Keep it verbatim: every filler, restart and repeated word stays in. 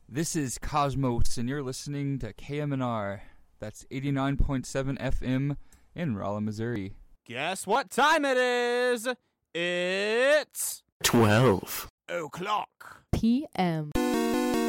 This is Cosmos, and you're listening to K M N R. That's eighty-nine point seven F M in Rolla, Missouri. Guess what time it is? It's twelve o'clock P M